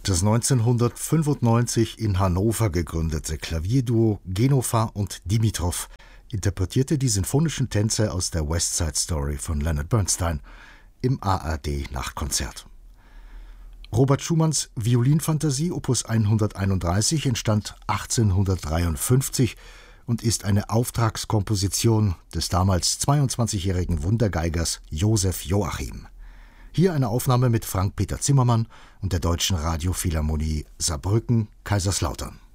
Das 1995 in Hannover gegründete Klavierduo Genofar und Dimitrov interpretierte die sinfonischen Tänze aus der West Side Story von Leonard Bernstein im ARD-Nachtkonzert. Robert Schumanns Violinfantasie Opus 131 entstand 1853 und ist eine Auftragskomposition des damals 22-jährigen Wundergeigers Josef Joachim. Hier eine Aufnahme mit Frank-Peter Zimmermann und der Deutschen Radiophilharmonie Saarbrücken-Kaiserslautern.